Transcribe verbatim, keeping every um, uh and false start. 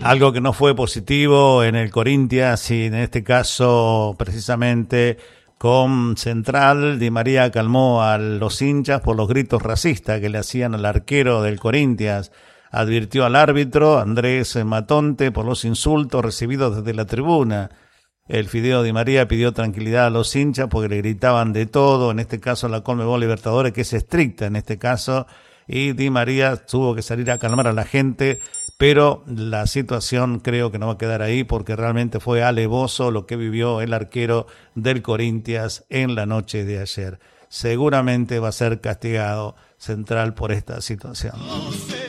Algo que no fue positivo en el Corinthians y en este caso precisamente con Central. Di María calmó a los hinchas por los gritos racistas que le hacían al arquero del Corinthians. Advirtió al árbitro Andrés Matonte por los insultos recibidos desde la tribuna. El Fideo Di María pidió tranquilidad a los hinchas porque le gritaban de todo, en este caso la Conmebol Libertadores, que es estricta en este caso, y Di María tuvo que salir a calmar a la gente, pero la situación creo que no va a quedar ahí porque realmente fue alevoso lo que vivió el arquero del Corinthians en la noche de ayer. Seguramente va a ser castigado Central por esta situación.